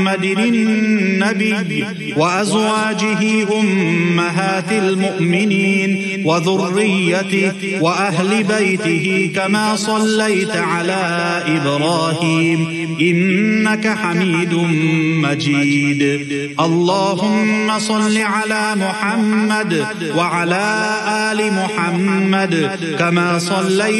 النبي وأزواجه أمهات المؤمنين وذريته وأهل بيته كما صليت على إبراهيم إنك حميد مجيد. اللهم صل على محمد وعلى آل محمد كما صليت